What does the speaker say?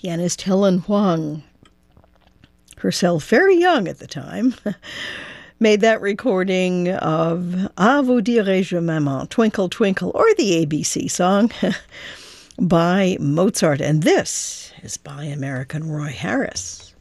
pianist Helen Huang, herself very young at the time, made that recording of À vous dirai-je maman, Twinkle Twinkle, or the ABC song by Mozart. And this is by American Roy Harris.